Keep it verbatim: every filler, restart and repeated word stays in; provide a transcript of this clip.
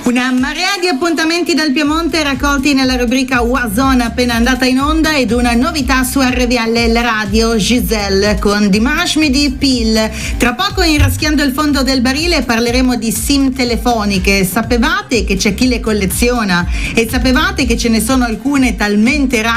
Una marea di appuntamenti dal Piemonte raccolti nella rubrica Wazone appena andata in onda ed una novità su R V L la radio, Giselle con Dimanche Midi Pil. Tra poco in Raschiando il fondo del barile parleremo di sim telefoniche. Sapevate che c'è chi le colleziona e sapevate che ce ne sono alcune talmente rare